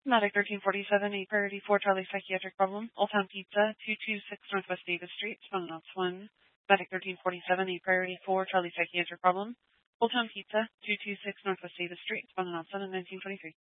Medic 1347, a priority 4 Charlie psychiatric problem. Old Town Pizza, 226 Northwest Davis Street, Spelling 1. Medic 1347, a priority 4 Charlie psychiatric problem. Old Town Pizza, 226 Northwest Davis Street, Spelling 7, 1923.